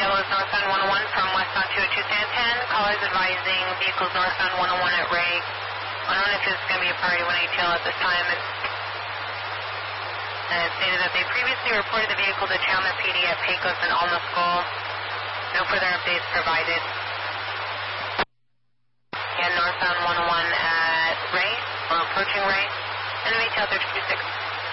Kilo is northbound 101 from westbound 202 Santan. Callers advising vehicles northbound 101 at Ray. I don't know if it's going to be a priority 1 ATL at this time. And it stated that they previously reported the vehicle to Chandler PD at Pecos and Alma School. No further updates provided. And northbound 101 at Ray, or approaching Ray. NMHL 326.